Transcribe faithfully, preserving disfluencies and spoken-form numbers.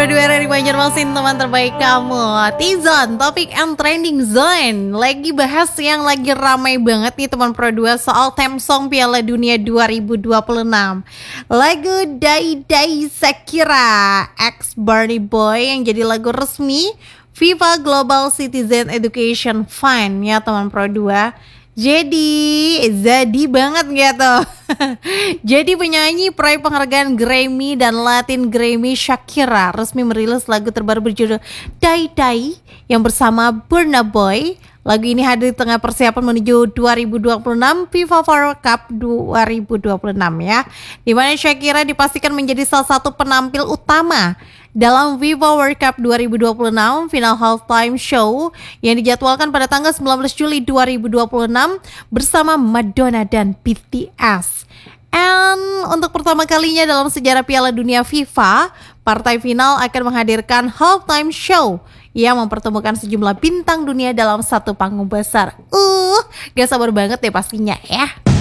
Pro dua dari Banjarmasin, teman terbaik kamu. T-Zone, Topik and Trending Zone. Lagi bahas yang lagi ramai banget nih teman Pro dua soal theme song Piala Dunia dua ribu dua puluh enam. Lagu Dai Dai Shakira X Burna Boy yang jadi lagu resmi FIFA Global Citizen Education Fund ya teman Pro dua. Jadi, jadi banget gitu. Jadi penyanyi peraih penghargaan Grammy dan Latin Grammy Shakira resmi merilis lagu terbaru berjudul Dai Dai yang bersama Burna Boy. Lagu ini hadir di tengah persiapan menuju dua ribu dua puluh enam FIFA World Cup dua ribu dua puluh enam ya, di mana Shakira dipastikan menjadi salah satu penampil utama dalam FIFA World Cup dua ribu dua puluh enam final halftime show yang dijadwalkan pada tanggal sembilan belas Juli dua ribu dua puluh enam bersama Madonna dan B T S. And untuk pertama kalinya dalam sejarah Piala Dunia FIFA, partai final akan menghadirkan halftime show yang mempertemukan sejumlah bintang dunia dalam satu panggung besar. Uh, gak sabar banget deh pastinya ya.